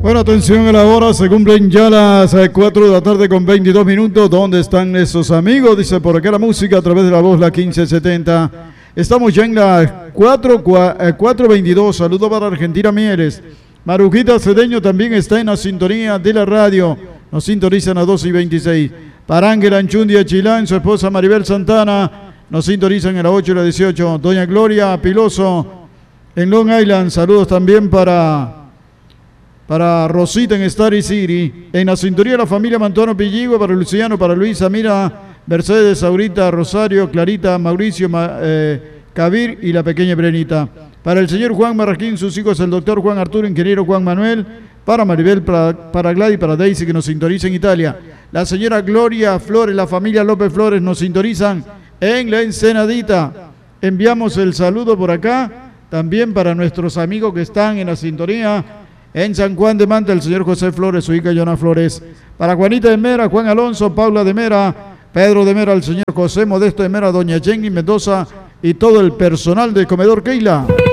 Bueno, atención a la hora, se cumplen ya las 4 de la tarde con 22 minutos. ¿Dónde están esos amigos? Dice por acá la música a través de la voz, la 1570. Estamos ya en la 4:22. Saludo para Argentina Mieres. Marujita Cedeño también está en la sintonía de la radio. Nos sintonizan a 2:26. Para Ángela Anchundia Chilán, su esposa Maribel Santana, nos sintonizan a las 8 y las 18. Doña Gloria Piloso en Long Island. Saludos también para Rosita en Star City. En la sintonía de la familia Mantuano Pilligo, para Luciano, para Luisa, Mira, Mercedes, Aurita, Rosario, Clarita, Mauricio, Cabir y la pequeña Brenita. Para el señor Juan Marraquín, sus hijos, el doctor Juan Arturo, ingeniero Juan Manuel. Para Maribel, para Gladys, para Daisy, que nos sintoniza en Italia. La señora Gloria Flores, la familia López Flores, nos sintonizan en la Ensenadita. Enviamos el saludo por acá, también para nuestros amigos que están en la sintonía en San Juan de Manta, el señor José Flores, su hija Yona Flores. Para Juanita de Mera, Juan Alonso, Paula de Mera, Pedro de Mera, el señor José Modesto de Mera, doña Jenny Mendoza y todo el personal del Comedor Keila.